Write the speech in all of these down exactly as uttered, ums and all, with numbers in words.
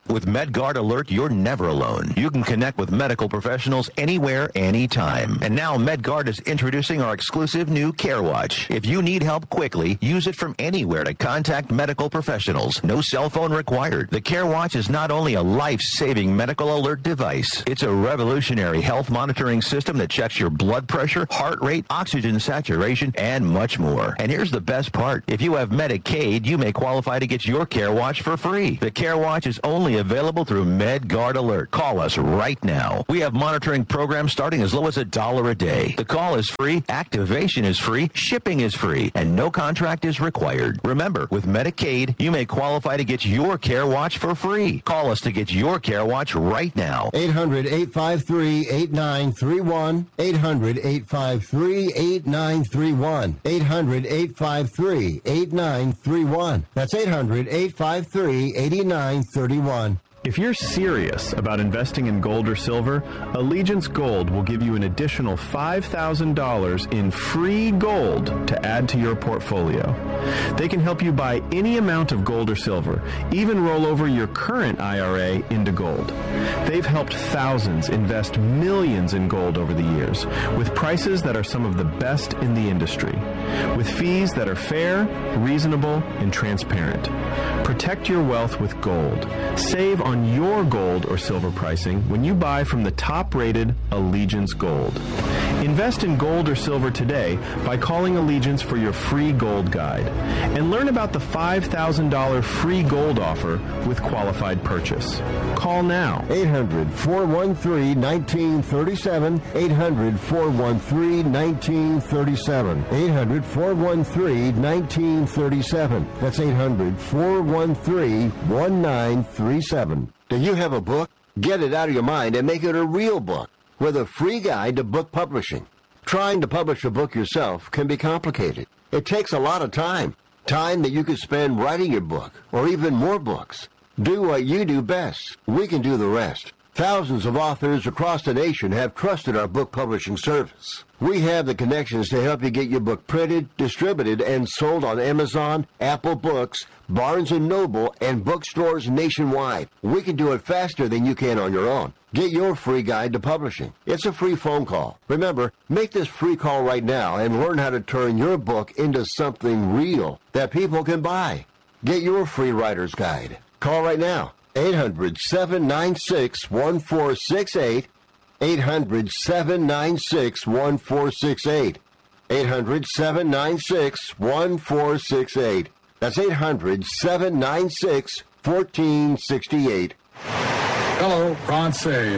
With MedGuard Alert, you're never alone. You can connect with medical professionals anywhere, anytime. And now MedGuard is introducing our exclusive new CareWatch. If you need help quickly, use it from anywhere to contact medical professionals. No cell phone required. The CareWatch is not only a life-saving medical alert device, it's a revolutionary health monitoring system that checks your blood pressure, heart rate, oxygen saturation, and much more. And here's the best part. If you have Medicaid, you may qualify to get your CareWatch for free. The CareWatch is only available through MedGuard Alert. Call us right now. We have monitoring programs starting as low as a dollar a day. The call is free, activation is free, shipping is free, and no contract is required. Remember, with Medicaid, you may qualify to get your CareWatch for free. Call us to get your CareWatch right now. eight hundred, eight five three, eight nine three one. eight hundred, eight five three, eight nine three one. eight hundred, eight five three, eight nine three one. That's eight hundred, eight five three, eight nine three one. If you're serious about investing in gold or silver, Allegiance Gold will give you an additional five thousand dollars in free gold to add to your portfolio. They can help you buy any amount of gold or silver, even roll over your current I R A into gold. They've helped thousands invest millions in gold over the years, with prices that are some of the best in the industry, with fees that are fair, reasonable, and transparent. Protect your wealth with gold. Save on your gold or silver pricing when you buy from the top-rated Allegiance Gold. Invest in gold or silver today by calling Allegiance for your free gold guide and learn about the five thousand dollars free gold offer with qualified purchase. Call now. eight hundred, four one three, one nine three seven. eight hundred, four one three, one nine three seven. eight hundred, four one three, one nine three seven. That's eight hundred, four one three, one nine three seven. Do you have a book? Get it out of your mind and make it a real book with a free guide to book publishing. Trying to publish a book yourself can be complicated. It takes a lot of time. Time that you could spend writing your book or even more books. Do what you do best. We can do the rest. Thousands of authors across the nation have trusted our book publishing service. We have the connections to help you get your book printed, distributed, and sold on Amazon, Apple Books, Barnes and Noble, and bookstores nationwide. We can do it faster than you can on your own. Get your free guide to publishing. It's a free phone call. Remember, make this free call right now and learn how to turn your book into something real that people can buy. Get your free writer's guide. Call right now. eight hundred, seven nine six, one four six eight. eight hundred, seven nine six, one four six eight. eight hundred, seven nine six, one four six eight. That's eight hundred, seven nine six, one four six eight. Hello, Ron Say.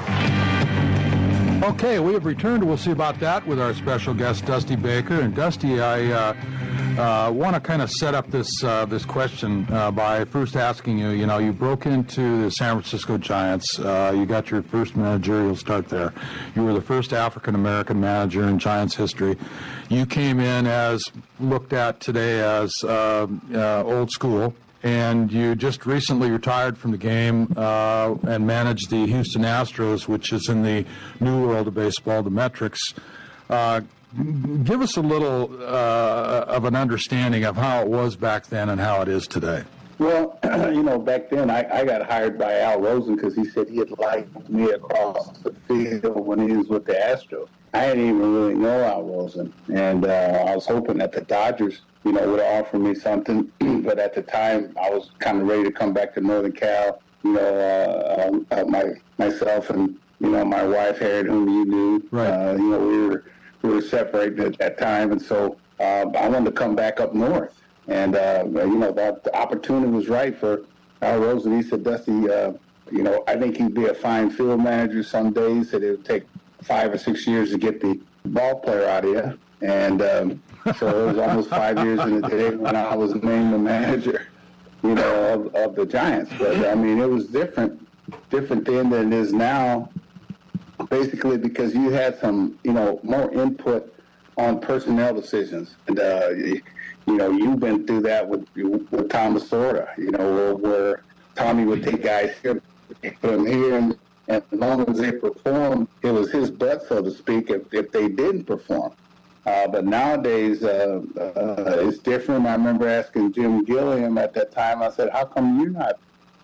Okay, we have returned. We'll see about that with our special guest, Dusty Baker. And Dusty, I uh, uh, want to kind of set up this uh, this question uh, by first asking you, you know, you broke into the San Francisco Giants. Uh, you got your first managerial start there. You were the first African-American manager in Giants history. You came in as looked at today as uh, uh, old school. And you just recently retired from the game uh, and managed the Houston Astros, which is in the new world of baseball, the metrics. Uh, give us a little uh, of an understanding of how it was back then and how it is today. Well, you know, back then I, I got hired by Al Rosen because he said he had liked me across the field when he was with the Astros. I didn't even really know Al Rosen, and uh, I was hoping that the Dodgers, you know, would offer me something. But at the time, I was kind of ready to come back to Northern Cal. You know, uh, uh, my myself and you know my wife Harriet, whom you knew. Right. Uh, you know, we were we were separated at that time, and so uh, I wanted to come back up north. And uh, you know, that the opportunity was right for Al Rosen. He said, Dusty, uh, you know, I think he'd be a fine field manager some days. That it would take five or six years to get the ball player out of you. And um, so it was almost five years in the day when I was named the manager, you know, of, of the Giants. But I mean, it was different, different then than it is now. Basically, because you had some, you know, more input on personnel decisions, and uh, you, you know, you've been through that with with Thomas Sorda, you know, where, where Tommy would take guys here, put them here, and, and as long as they performed, it was his butt, so to speak. If if they didn't perform. Uh, but nowadays, uh, uh, it's different. I remember asking Jim Gilliam at that time, I said, how come you're not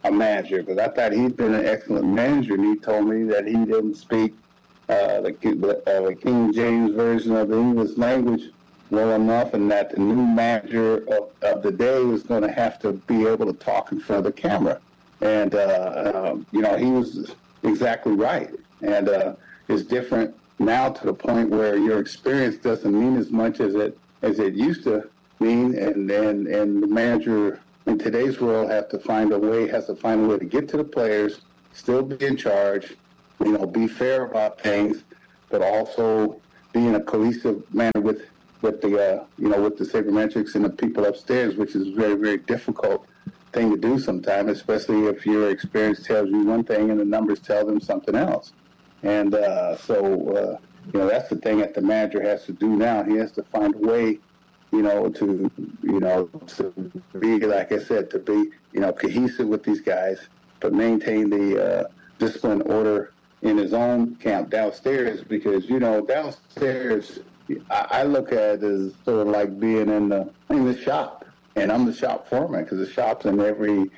a manager, because I thought he'd been an excellent manager, and he told me that he didn't speak uh, the, uh, the King James version of the English language well enough, and that the new manager of, of the day was going to have to be able to talk in front of the camera. And, uh, um, you know, he was exactly right. And uh, it's different now to the point where your experience doesn't mean as much as it as it used to mean, and, and, and the manager in today's world has to find a way, has to find a way to get to the players, still be in charge, you know, be fair about things, but also be in a cohesive manner with, with the, uh, you know, with the sabermetrics and the people upstairs, which is a very, very difficult thing to do sometimes, especially if your experience tells you one thing and the numbers tell them something else. And uh, so, uh, you know, that's the thing that the manager has to do now. He has to find a way, you know, to, you know, to be, like I said, to be, you know, cohesive with these guys, but maintain the uh, discipline order in his own camp downstairs, because, you know, downstairs, I, I look at it as sort of like being in the, in the shop, and I'm the shop foreman, because the shops in every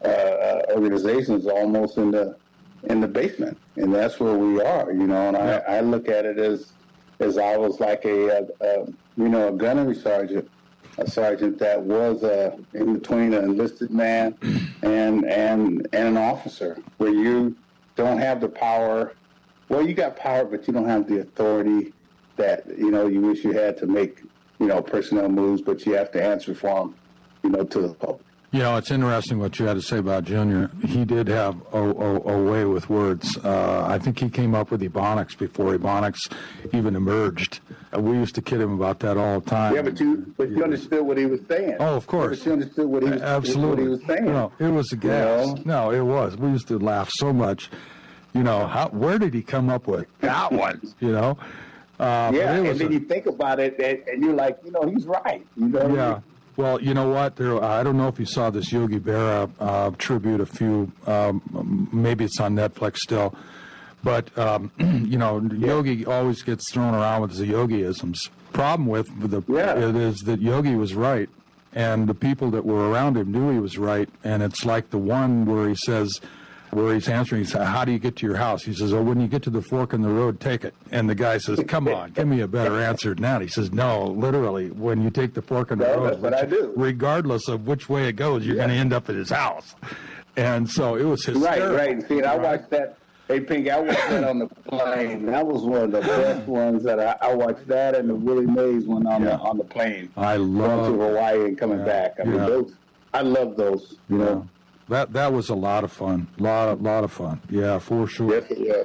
uh, organization is almost in the, in the basement, and that's where we are, you know, and I, I look at it as, as I was like a, a, a you know, a gunnery sergeant, a sergeant that was uh, in between an enlisted man and, and, and an officer, where you don't have the power. Well, you got power, but you don't have the authority that, you know, you wish you had to make, you know, personnel moves, but you have to answer for them, you know, to the public. You know, it's interesting what you had to say about Junior. He did have a, a, a way with words. Uh, I think he came up with Ebonics before Ebonics even emerged. Uh, we used to kid him about that all the time. Yeah, but you but you understood what he was saying. Oh, of course. But you understood what he was, Absolutely. What he was saying. No, it was a gas. You know? No, it was. We used to laugh so much. You know, how, where did he come up with that one? You know? Uh, yeah, and then a, you think about it, and, and you're like, you know, he's right. You know? Yeah. Well, you know what? There, I don't know if you saw this Yogi Berra uh, tribute. A few, um, maybe it's on Netflix still, but um, you know, yeah. Yogi always gets thrown around with the Yogiisms. Problem with the yeah. it is that Yogi was right, and the people that were around him knew he was right. And it's like the one where he says, where he's answering, he says, how do you get to your house? He says, oh, when you get to the fork in the road, take it. And the guy says, come on, give me a better answer than that. He says, no, literally, when you take the fork in the no, road, that's what I do. Regardless of which way it goes, you're yeah. going to end up at his house. And so it was hysterical. Right, right. See, and I watched that. Hey, Pink, I watched that on the plane. That was one of the best ones that I, I watched. That and the Willie Mays one on yeah. the on the plane. I love going to Hawaii and coming yeah. back. I mean, yeah. those. I love those. You yeah. know. That that was a lot of fun, lot of lot of fun. Yeah, for sure. Yes, yeah.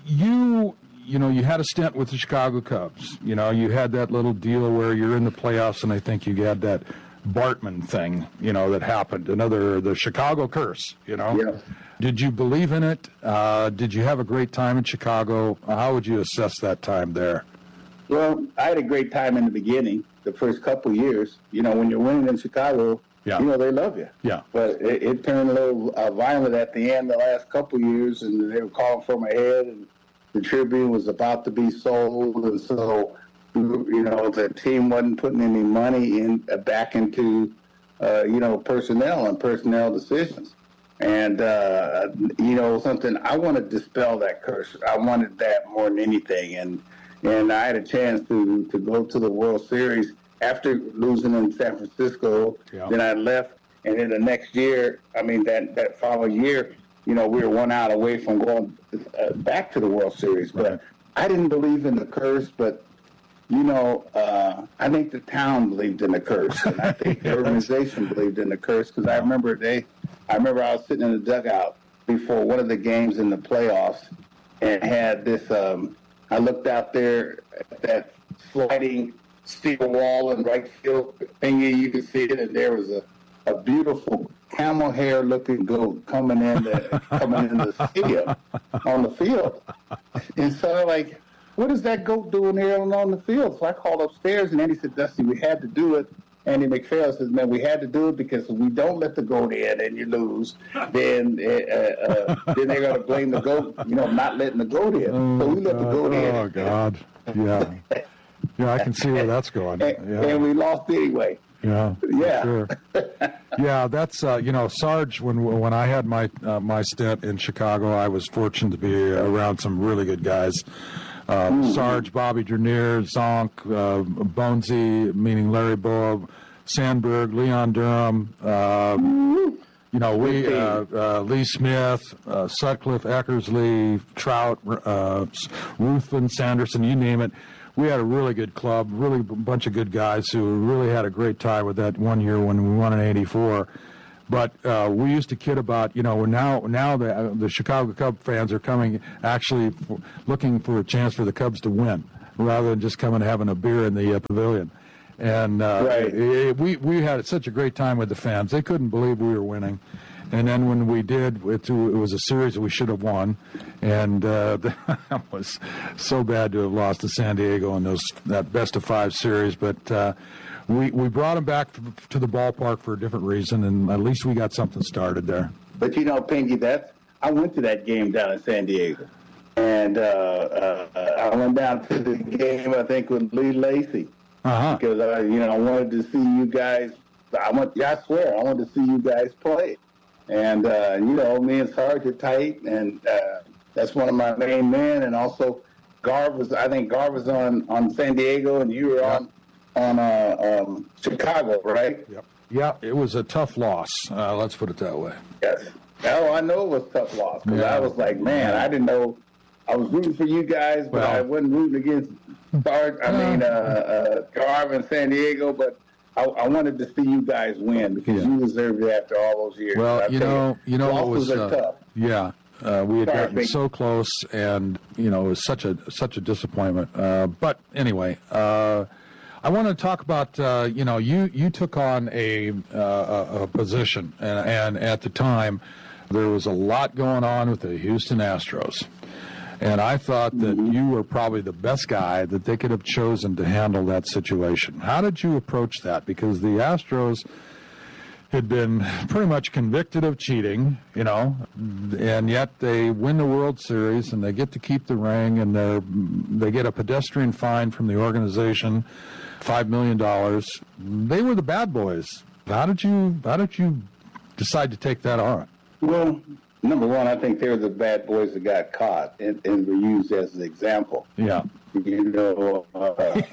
You you know you had a stint with the Chicago Cubs. You know you had that little deal where you're in the playoffs, and I think you had that Bartman thing. You know that happened. Another the Chicago curse. You know. Yeah. Did you believe in it? Uh, did you have a great time in Chicago? How would you assess that time there? Well, I had a great time in the beginning, the first couple of years. You know, when you're winning in Chicago. Yeah. You know, they love you. Yeah. But it, it turned a little uh, violent at the end the last couple of years, and they were calling for my head, and the Tribune was about to be sold, and so, you know, the team wasn't putting any money in uh, back into, uh, you know, personnel and personnel decisions. And, uh, you know, something, I want to dispel that curse. I wanted that more than anything. And, and I had a chance to, to go to the World Series. After losing in San Francisco, yeah. then I left, and then the next year, I mean, that, that following year, you know, we were one out away from going uh, back to the World Series. Right. But I didn't believe in the curse, but, you know, uh, I think the town believed in the curse, and I think the organization believed in the curse, because I remember they, I remember I was sitting in the dugout before one of the games in the playoffs, and had this, um, I looked out there at that sliding steel wall in right field thingy, you could see it, and there was a, a beautiful camel hair looking goat coming in the, coming in the stadium on the field. And so I'm like, what is that goat doing here on, on the field? So I called upstairs, and Andy said, Dusty, we had to do it. Andy McPhail says, man, we had to do it because if we don't let the goat in and you lose, then uh, uh, then they're going to blame the goat, you know, not letting the goat in. Oh, so we let God. the goat in. Oh, God. Yeah. Yeah, I can see where that's going. And, yeah. and we lost anyway. Yeah, Yeah. Sure. Yeah, that's uh, you know, Sarge. When when I had my uh, my stint in Chicago, I was fortunate to be around some really good guys. Uh, mm. Sarge, Bobby Dernier, Zonk, uh, Bonesy, meaning Larry Boa, Sandberg, Leon Durham. Uh, you know, we uh, uh, Lee Smith, uh, Sutcliffe, Eckersley, Trout, uh, Ruthven, Sanderson, you name it. We had a really good club, really a bunch of good guys who really had a great time with that one year when we won in eighty-four. But uh, we used to kid about, you know, now now the uh, the Chicago Cub fans are coming actually for, looking for a chance for the Cubs to win rather than just coming and having a beer in the uh, pavilion. And uh, right. it, it, we we had such a great time with the fans. They couldn't believe we were winning. And then when we did, it, it was a series that we should have won, and uh, that was so bad to have lost to San Diego in those that best of five series. But uh, we we brought them back to the ballpark for a different reason, and at least we got something started there. But you know, Pinky, that's I went to that game down in San Diego, and uh, uh, I went down to the game I think with Lee Lacy uh-huh. because I you know I wanted to see you guys. I want I swear I wanted to see you guys play. And, uh, you know, me and Sarge are tight, and uh, that's one of my main men. And also, Garv was, I think Garv was on, on San Diego, and you were yep. on on uh, um, Chicago, right? Yep. Yeah, it was a tough loss. Uh, let's put it that way. Yes. Oh, I know it was a tough loss, because yeah. I was like, man, I didn't know. I was rooting for you guys, but well, I wasn't rooting against Sarge, I mean, uh, uh, Garv and San Diego, but I, I wanted to see you guys win because yeah. you deserved it after all those years. Well, you know, you, you know, it was uh, tough. Yeah, uh, we had Sorry, gotten so close, and you know, it was such a such a disappointment. Uh, but anyway, uh, I want to talk about uh, you know, you you took on a uh, a position, and, and at the time there was a lot going on with the Houston Astros. And I thought that mm-hmm. you were probably the best guy that they could have chosen to handle that situation. How did you approach that? Because the Astros had been pretty much convicted of cheating, you know, and yet they win the World Series and they get to keep the ring, and they they get a pedestrian fine from the organization, five million dollars. They were the bad boys. How did you how did you decide to take that on? Well, number one, I think they're the bad boys that got caught and, and were used as an example. Yeah. You know, uh,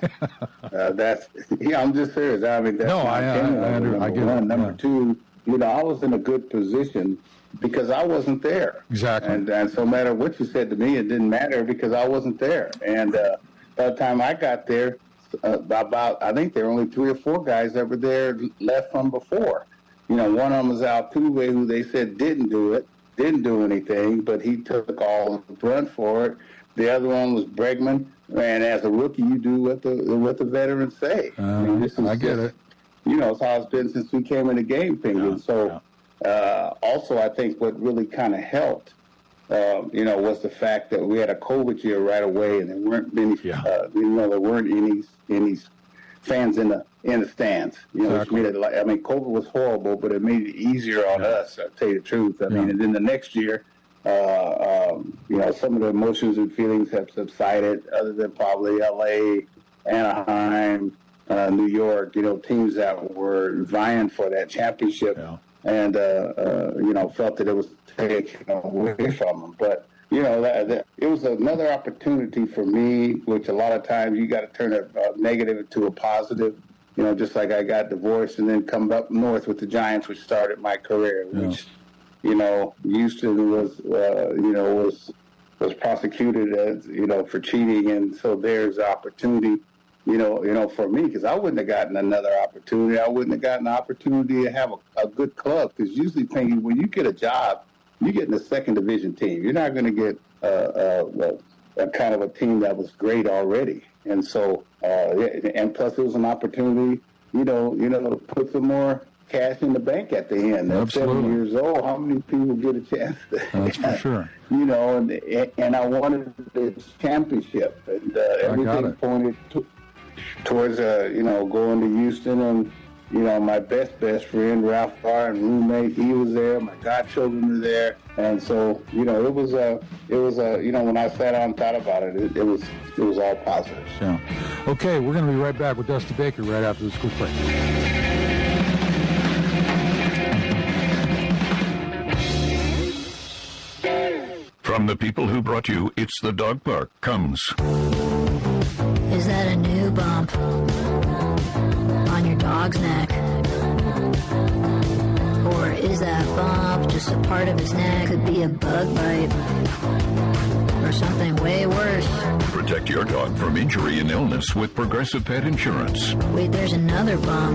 uh, that's, yeah, I'm just serious. I mean, that's no, I, I, I, under, I get one. it. Number yeah. two, you know, I was in a good position because I wasn't there. Exactly. And, and so no matter what you said to me, it didn't matter because I wasn't there. And uh, by the time I got there, uh, about, I think there were only three or four guys that were there left from before. You know, one of them was Altuve, who they said didn't do it. Didn't do anything, but he took all the brunt for it. The other one was Bregman, and as a rookie, you do what the what the veterans say. Uh, I mean, this is I get just, it. You know, it's how it's been since we came in the game, Pinky. Yeah, so, yeah. uh, also, I think what really kind of helped, uh, you know, was the fact that we had a COVID year right away, and there weren't many, yeah. uh, you know, there weren't any any fans in the in the stands. You know, exactly. Which made it, I mean, COVID was horrible, but it made it easier on yeah. us. I'll tell you the truth. I yeah. mean, and then the next year, uh, um, you know, some of the emotions and feelings have subsided, other than probably L A, Anaheim, uh, New York. You know, teams that were vying for that championship, yeah. and uh, uh, you know, felt that it was taken away from them. But you know, that, that, it was another opportunity for me, which a lot of times you got to turn a, a negative into a positive. You know, just like I got divorced and then come up north with the Giants, which started my career, yeah. which, you know, Houston was, uh, you know, was was prosecuted as, you know, for cheating. And so there's opportunity, you know, you know, for me, because I wouldn't have gotten another opportunity. I wouldn't have gotten an opportunity to have a, a good club, because usually, Pinky, when you get a job, you get in a second division team. You're not going to get uh, uh, a, a kind of a team that was great already. And so, uh, and plus it was an opportunity, you know, you know, to put some more cash in the bank at the end. At seven years old, how many people get a chance to? That's for sure. You know, and and I wanted this championship, and uh, everything pointed to, towards, uh, you know, going to Houston. And you know, my best, best friend, Ralph Barr, and roommate, he was there. My godchildren were there. And so, you know, it was a, it was a, you know, when I sat down and thought about it, it, it was, it was all positive. Yeah. Okay, we're going to be right back with Dusty Baker right after this quick break. From the people who brought you It's the Dog Park comes. Is that a new bump on your dog's neck? Or is that bump just a part of his neck? Could be a bug bite or something way worse. Protect your dog from injury and illness with Progressive Pet Insurance. Wait, there's another bump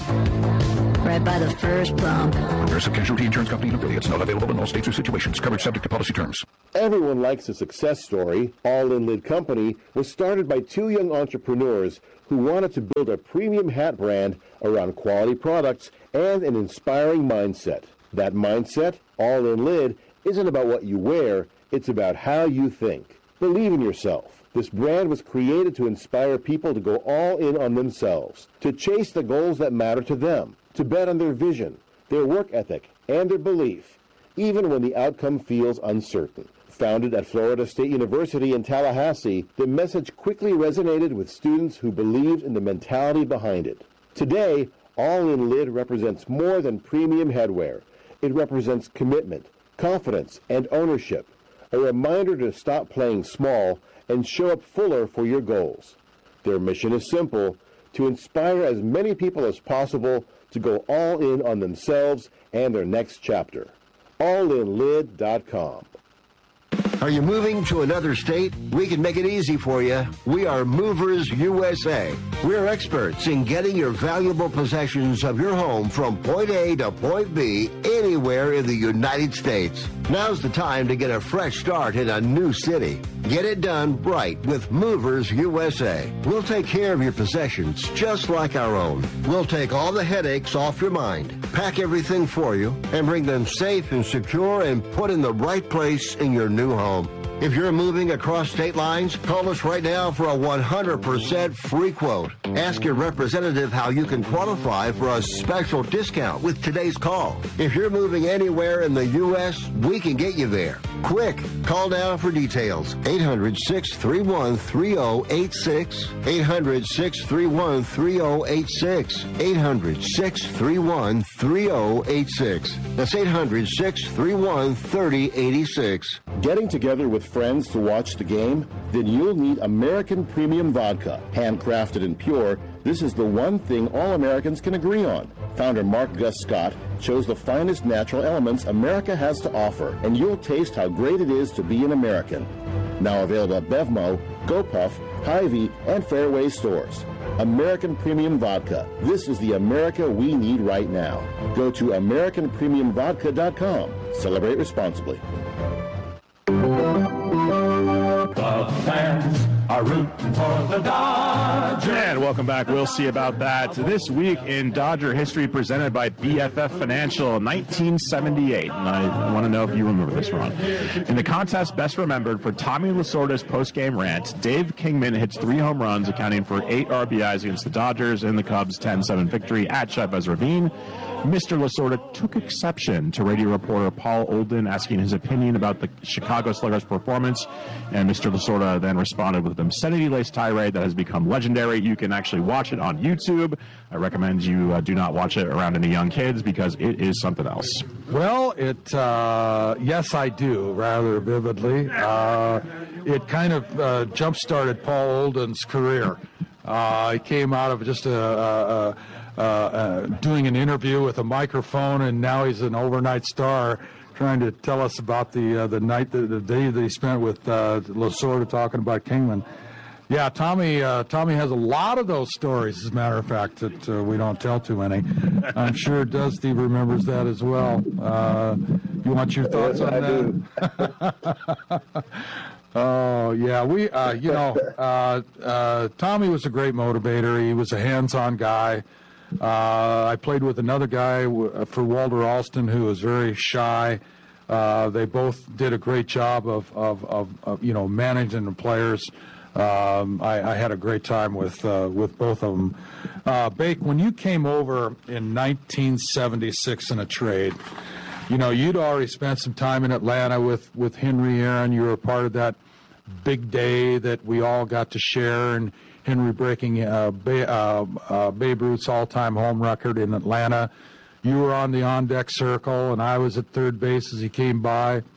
right by the first bump. Progressive Casualty Insurance Company and affiliates. Not available in all states or situations. Coverage subject to policy terms. Everyone likes a success story. All In Lid Company was started by two young entrepreneurs who wanted to build a premium hat brand around quality products and an inspiring mindset. That mindset, All In Lid, isn't about what you wear, it's about how you think. Believe in yourself. This brand was created to inspire people to go all in on themselves, to chase the goals that matter to them, to bet on their vision, their work ethic, and their belief, even when the outcome feels uncertain. Founded at Florida State University in Tallahassee, the message quickly resonated with students who believed in the mentality behind it. Today, All In Lid represents more than premium headwear. It represents commitment, confidence, and ownership, a reminder to stop playing small and show up fuller for your goals. Their mission is simple: to inspire as many people as possible to go all in on themselves and their next chapter. all in lid dot com. Are you moving to another state? We can make it easy for you. We are Movers U S A. We're experts in getting your valuable possessions of your home from point A to point B anywhere in the United States. Now's the time to get a fresh start in a new city. Get it done right with Movers U S A. We'll take care of your possessions just like our own. We'll take all the headaches off your mind, pack everything for you, and bring them safe and secure and put in the right place in your new home. If you're moving across state lines, call us right now for a one hundred percent free quote. Ask your representative how you can qualify for a special discount with today's call. If you're moving anywhere in the U S, we can get you there. Quick, call now for details. eight hundred, six three one, three oh eight six. eight hundred, six three one, three oh eight six. eight hundred, six three one, three oh eight six. That's eight hundred, six three one, three oh eight six. Getting together with friends to watch the game? Then you'll need American Premium Vodka. Handcrafted and pure, this is the one thing all Americans can agree on. Founder Mark Gus Scott chose the finest natural elements America has to offer, and you'll taste how great it is to be an American. Now available at Bevmo, GoPuff, Hy-Vee, and Fairway stores. American Premium Vodka. This is the America we need right now. Go to American Premium Vodka dot com. Celebrate responsibly. The fans are rooting for the Dodgers. And welcome back. We'll see about that this week in Dodger history, presented by B F F Financial, nineteen seventy-eight. And I want to know if you remember this, Ron. In the contest best remembered for Tommy Lasorda's post-game rant, Dave Kingman hits three home runs, accounting for eight R B Is against the Dodgers in the Cubs' ten seven victory at Chavez Ravine. Mister Lasorda took exception to radio reporter Paul Olden asking his opinion about the Chicago Sluggers' performance, and Mister Lasorda then responded with an obscenity-laced tirade that has become legendary. You can actually watch it on YouTube. I recommend you uh, do not watch it around any young kids because it is something else. Well, it uh, yes, I do, rather vividly. Uh, it kind of uh, jump-started Paul Olden's career. Uh, he came out of just a... a, a Uh, uh, doing an interview with a microphone, and now he's an overnight star, trying to tell us about the uh, the night, that, the day that he spent with uh, Lasorda talking about Kingman. Yeah, Tommy. Uh, Tommy has a lot of those stories, as a matter of fact, that uh, we don't tell too many. I'm sure Dusty remembers that as well. Uh, you want your thoughts yes, on I that? Do. Oh, yeah, we, uh, you know, uh, uh, Tommy was a great motivator. He was a hands-on guy. Uh, I played with another guy w- for Walter Alston who was very shy. Uh, they both did a great job of, of, of, of you know, managing the players. Um, I, I had a great time with uh, with both of them. Uh, Bake, when you came over in nineteen seventy-six in a trade, you know, you'd already spent some time in Atlanta with, with Henry Aaron. You were a part of that big day that we all got to share, and Henry breaking uh, ba- uh, uh, Babe Ruth's all-time home record in Atlanta. You were on the on-deck circle, and I was at third base as he came by.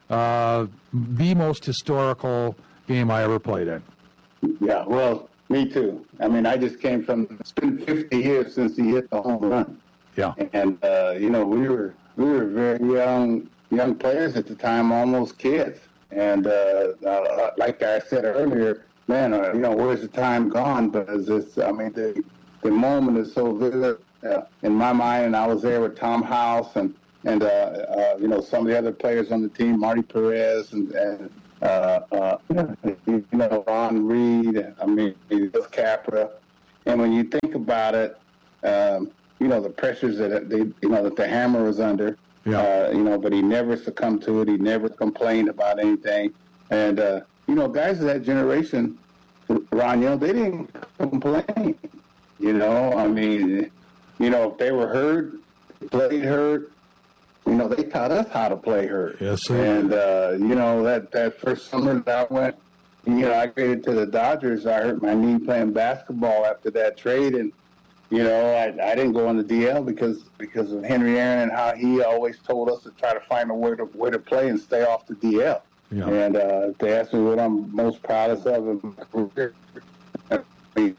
uh, the most historical game I ever played in. Yeah, well, me too. I mean, I just came from, it's been fifty years since he hit the home run. Yeah. And, uh, you know, we were we were very young young players at the time, almost kids. And uh, uh, like I said earlier, man, uh, you know, where's the time gone? Because it's, I mean, the the moment is so vivid uh, in my mind. And I was there with Tom House and, and uh, uh, you know, some of the other players on the team, Marty Perez and, and uh, uh, you know, Ron Reed, I mean, Capra. And when you think about it, um, you know, the pressures that they, you know, that the Hammer was under, yeah. uh, you know, but he never succumbed to it. He never complained about anything. And, uh, you know, guys of that generation, Ron, you know, they didn't complain. You know, I mean, you know, if they were hurt, played hurt, you know, they taught us how to play hurt. Yes, sir. And, uh, you know, that, that first summer that I went, you know, I traded to the Dodgers. I hurt my knee playing basketball after that trade. And, you know, I, I didn't go on the D L because because of Henry Aaron and how he always told us to try to find a way to, way to play and stay off the D L. Yeah. And uh, if they ask me what I'm most proudest of in my career, I mean,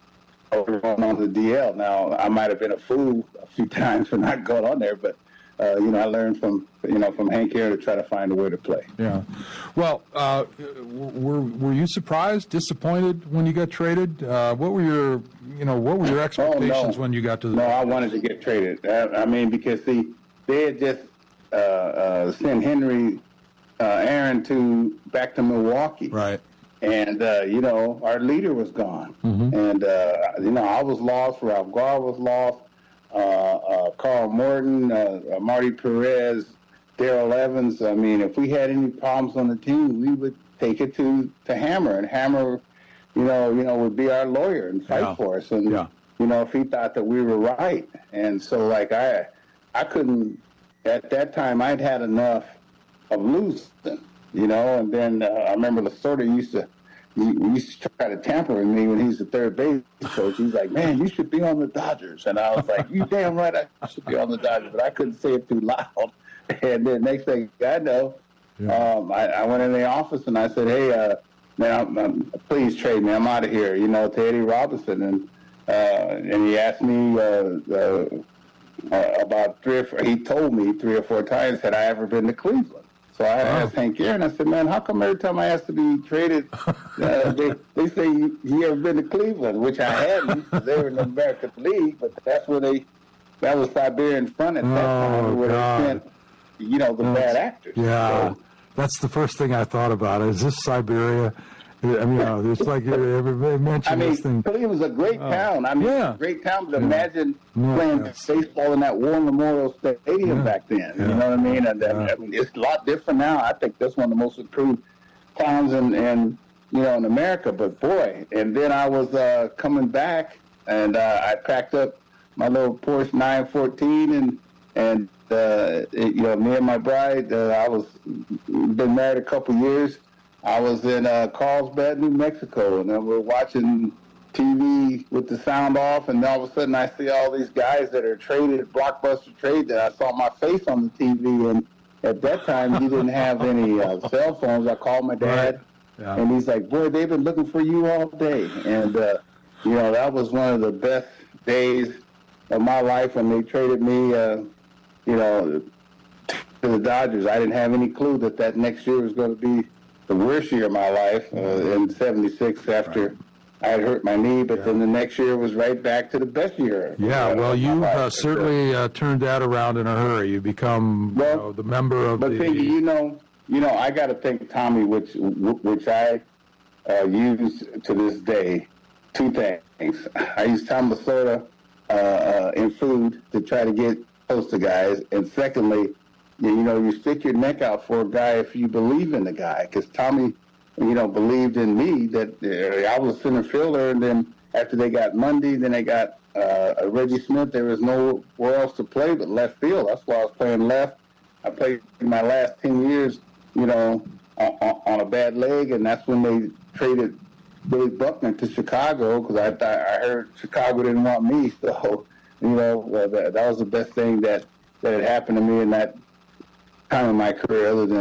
going on the D L. Now, I might have been a fool a few times for not going on there, but Uh, you know, I learned from, you know, from Hank Aaron to try to find a way to play. Yeah. Well, uh, were were you surprised, disappointed when you got traded? Uh, what were your, you know, what were your expectations oh, no. when you got to the? No, I wanted to get traded. I, I mean, because see, they had just uh, uh, sent Henry uh, Aaron to back to Milwaukee. Right. And, uh, you know, our leader was gone. Mm-hmm. And, uh, you know, I was lost. Ralph Garr was lost. Uh, uh, Carl Morton, uh, uh, Marty Perez, Darrell Evans. I mean, if we had any problems on the team, we would take it to, to Hammer, and Hammer, you know, you know, would be our lawyer and fight yeah. for us. And, yeah. you know, if he thought that we were right. And so, like, I I couldn't, at that time, I'd had enough of losing, you know, and then uh, I remember Lasorda used to, he used to try to tamper with me when he's the third base coach. He's like, man, you should be on the Dodgers. And I was like, you damn right I should be on the Dodgers. But I couldn't say it too loud. And then next thing I know, yeah. um, I, I went in the office and I said, hey, uh, man, I'm, I'm, please trade me. I'm out of here, you know, to Eddie Robinson. And uh, and he asked me uh, uh, uh, about three or four, he told me three or four times, had I ever been to Cleveland? So I wow. asked Hank Aaron, I said, man, how come every time I asked to be traded, uh, they, they say you, you ever been to Cleveland, which I hadn't, because they were in the American League, but that's where they, that was Siberian Front at that oh, time, where God. they sent, you know, the that's, bad actors. Yeah, so, that's the first thing I thought about. Is this Siberia? I mean, uh, it's like you ever mentioned I mean, this thing. Cleveland was a great uh, town. I mean, yeah. a great town, but yeah. imagine yeah, playing yes. baseball in that War Memorial Stadium yeah. back then. Yeah. You know what I mean? And, and yeah. I mean, it's a lot different now. I think that's one of the most improved towns in, in you know, in America. But boy, and then I was uh, coming back, and uh, I packed up my little Porsche nine fourteen, and and uh, it, you know, me and my bride, uh, I was been married a couple years. I was in uh, Carlsbad, New Mexico, and then we're watching T V with the sound off, and all of a sudden I see all these guys that are traded, blockbuster trade, that I saw my face on the T V, and at that time he didn't have any uh, cell phones. I called my dad, right. yeah. and he's like, boy, they've been looking for you all day. And, uh, you know, that was one of the best days of my life when they traded me, uh, you know, to the Dodgers. I didn't have any clue that that next year was going to be the worst year of my life uh, in seventy-six after right. I had hurt my knee, but yeah. then the next year was right back to the best year. Yeah, uh, well, you uh, certainly uh, turned that around in a hurry. You become well, you know, the member of but the... But you know, you know, I got to thank Tommy, which which I uh, use to this day, two things. I use Tom Lasorda uh, uh, in food to try to get close to guys, and secondly, you know, you stick your neck out for a guy if you believe in the guy. Because Tommy, you know, believed in me that uh, I was a center fielder, and then after they got Mundy, then they got uh, Reggie Smith. There was nowhere else to play but left field. That's why I was playing left. I played my last ten years, you know, on, on a bad leg, and that's when they traded Billy Buckner to Chicago because I thought I heard Chicago didn't want me. So, you know, uh, that, that was the best thing that, that had happened to me in that time of my career, other than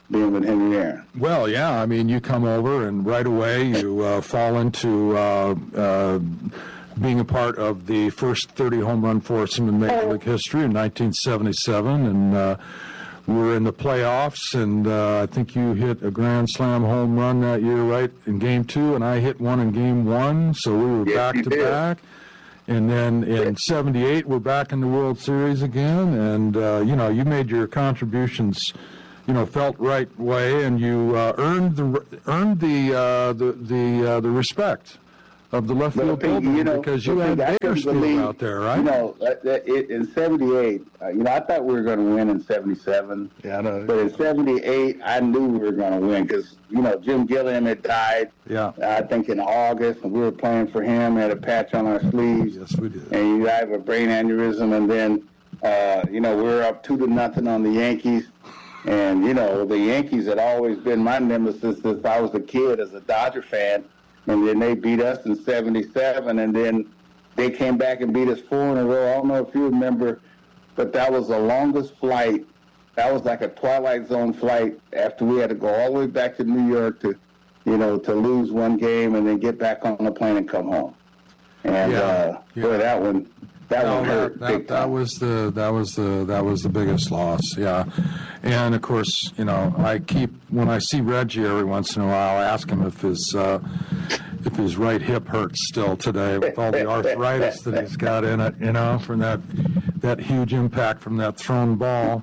being with Henry Aaron. Well, yeah, I mean, you come over and right away you uh, fall into uh, uh, being a part of the first thirty home run foursome in Major League history in nineteen seventy-seven, and uh, we're in the playoffs, and uh, I think you hit a grand slam home run that year, right, in game two, and I hit one in game one, so we were yes, back to did. back. And then in seventy-eight, we're back in the World Series again, and, uh, you know, you made your contributions, you know, felt right way, and you uh, earned the earned the uh, the the, uh, the respect of the left field building, you know, because you had Bakersfield out there, right? You know, in seventy-eight, uh, you know, I thought we were going to win in seventy-seven. Yeah, I know. But in seventy-eight, I knew we were going to win because, you know, Jim Gilliam had died, yeah. I think in August, and we were playing for him, had a patch on our sleeves. Yes, we did. And you have a brain aneurysm, and then, uh, you know, we were up two to nothing on the Yankees. And, you know, the Yankees had always been my nemesis since I was a kid as a Dodger fan. And then they beat us in seventy-seven, and then they came back and beat us four in a row. I don't know if you remember, but that was the longest flight. That was like a Twilight Zone flight after we had to go all the way back to New York to, you know, to lose one game and then get back on the plane and come home. And yeah, uh, yeah. boy, that one, that no, one hurt. That, big that, that was the that was the that was the biggest loss. Yeah, and of course, you know, I keep when I see Reggie every once in a while, I ask him if his uh, if his right hip hurts still today with all the arthritis that he's got in it. You know, from that that huge impact from that thrown ball.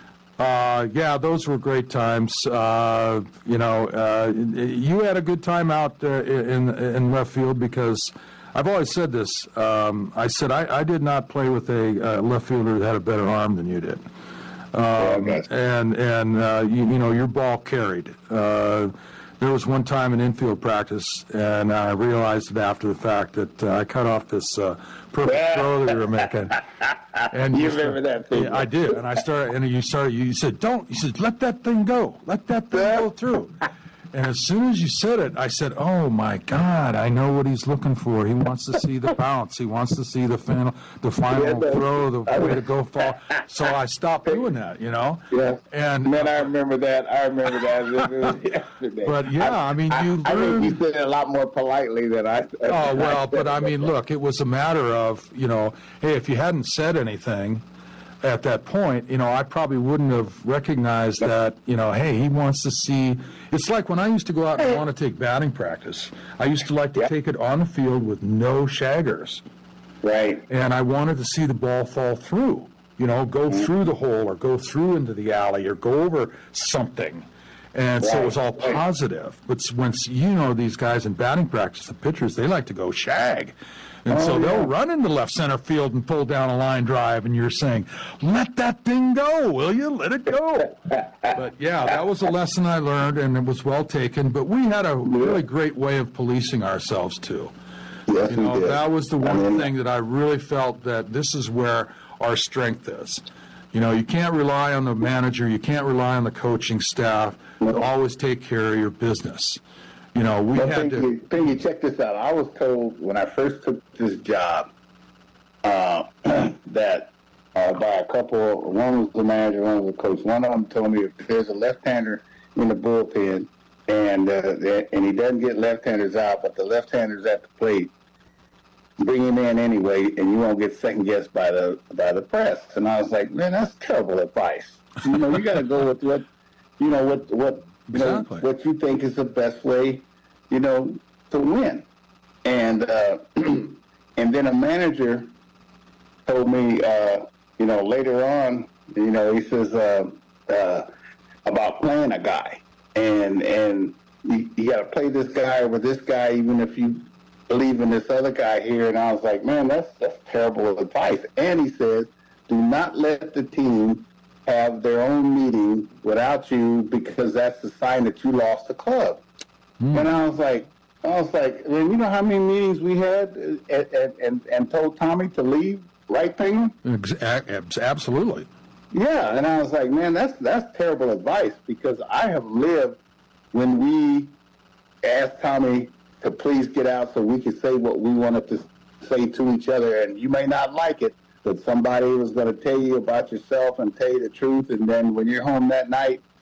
Uh, yeah, those were great times. Uh, you know, uh, you had a good time out uh, in in left field because. I've always said this. Um, I said I, I did not play with a uh, left fielder that had a better arm than you did. Um, yeah, and and uh, you, you know, your ball carried. Uh, there was one time in infield practice, and I realized it after the fact that uh, I cut off this uh, perfect throw that you were making. And you you remember started, that too? Yeah, I did. And I started, and you started. You said, "Don't." You said, "Let that thing go. Let that thing go through." And as soon as you said it, I said, "Oh my God! I know what he's looking for. He wants to see the bounce. He wants to see the final, the final yeah, throw, the way to go fall." So I stopped doing that, you know. Yeah. And man, I remember that. I remember that yesterday. But yeah, I, I mean, you. I, learned, I think you said it a lot more politely than I. Oh well, but I mean, look, it was a matter of, you know, hey, if you hadn't said anything at that point, you know, I probably wouldn't have recognized that, you know, hey, he wants to see. It's like when I used to go out and want to take batting practice. I used to like to Yep. take it on the field with no shaggers. Right. And I wanted to see the ball fall through, you know, go Mm-hmm. through the hole or go through into the alley or go over something. And so it was all Right, right. positive. But once, you know, these guys in batting practice, the pitchers, they like to go shag. And Oh, so they'll yeah. run into left center field and pull down a line drive, and you're saying, let that thing go, will you? Let it go. But, yeah, that was a lesson I learned, and it was well taken. But we had a really great way of policing ourselves, too. Yes, You we know, did. that was the I one mean, thing that I really felt that this is where our strength is. You know, you can't rely on the manager, you can't rely on the coaching staff to always take care of your business. You know, we Well, had to. Pinky, Pinky, check this out. I was told when I first took this job uh, that uh, by a couple, one was the manager, one was the coach. One of them told me if there's a left-hander in the bullpen and uh, and he doesn't get left-handers out, but the left-hander's at the plate, bring him in anyway, and you won't get second-guessed by the by the press. And I was like, man, that's terrible advice. You know, you got to go with what, you know, what what you know, Exactly. what you think is the best way, you know, to win. And uh, and then a manager told me, uh, you know, later on, you know, he says uh, uh, about playing a guy, and and you, you got to play this guy over this guy, even if you believe in this other guy here. And I was like, man, that's that's terrible advice. And he says, do not let the team have their own meeting without you, because that's the sign that you lost the club. Mm. And I was like, I was like, man, you know how many meetings we had and, and, and, and told Tommy to leave, right, Penguin? Absolutely. Yeah, and I was like, man, that's that's terrible advice, because I have lived when we asked Tommy to please get out so we could say what we wanted to say to each other, and you may not like it, but somebody was going to tell you about yourself and tell you the truth, and then when you're home that night,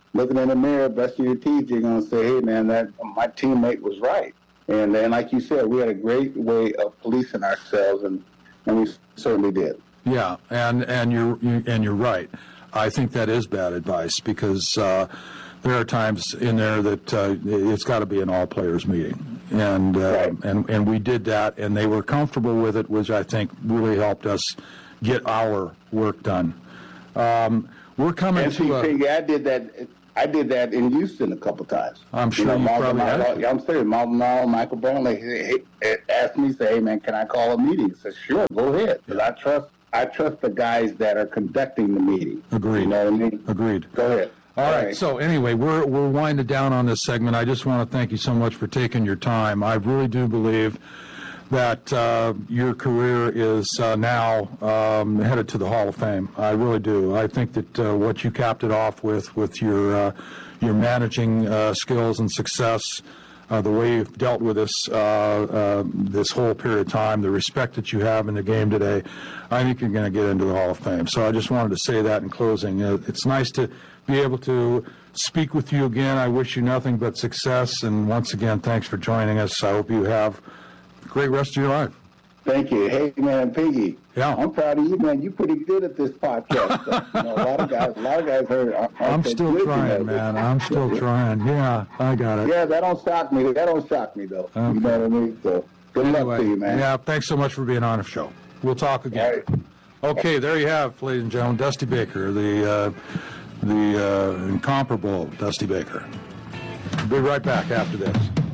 looking in the mirror, brushing your teeth, you're going to say, hey, man, that my teammate was right. And then, like you said, we had a great way of policing ourselves, and, and we certainly did. Yeah, and, and, you're, you, and you're right. I think that is bad advice because uh, there are times in there that uh, it's got to be an all-players meeting. And, uh, right. and and we did that, and they were comfortable with it, which I think really helped us get our work done. Um, we're coming and to see, a... Piggy, I did that. I did that in Houston a couple times. I'm sure you, know, you probably Maldonado, had I'm serious. Maldonado, Michael Brown, they, they asked me, say, hey, man, can I call a meeting? I said, sure, go ahead. Because I trust, I trust the guys that are conducting the meeting. Agreed. You know what I mean? Agreed. Go ahead. All, All right. right. So anyway, we're we're winding down on this segment. I just want to thank you so much for taking your time. I really do believe that uh, your career is uh, now um, headed to the Hall of Fame. I really do. I think that uh, what you capped it off with, with your uh, your managing uh, skills and success, uh, the way you've dealt with this uh, uh, this whole period of time, the respect that you have in the game today, I think you're going to get into the Hall of Fame. So I just wanted to say that in closing. Uh, it's nice to be able to speak with you again. I wish you nothing but success. And once again, thanks for joining us. I hope you have a great rest of your life. Thank you. Hey, man, Piggy. Yeah. I'm proud of you, man. You're pretty good at this podcast stuff. You know, a lot of guys, a lot of guys heard. I, I I'm still trying, man. I'm still trying. Yeah, I got it. Yeah, that don't shock me. That don't shock me, though. Okay. You know what I mean? So good anyway, luck to you, man. Yeah, thanks so much for being on the show. We'll talk again. Right. Okay, there you have, ladies and gentlemen, Dusty Baker, the uh, the uh, incomparable Dusty Baker. We'll be right back after this.